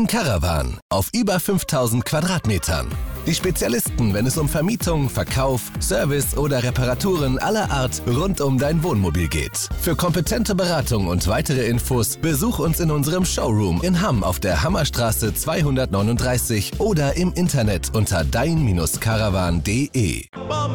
Caravan auf über 5000 Quadratmetern. Die Spezialisten, wenn es um Vermietung, Verkauf, Service oder Reparaturen aller Art rund um dein Wohnmobil geht. Für kompetente Beratung und weitere Infos besuch uns in unserem Showroom in Hamm auf der Hammerstraße 239 oder im Internet unter dein-caravan.de.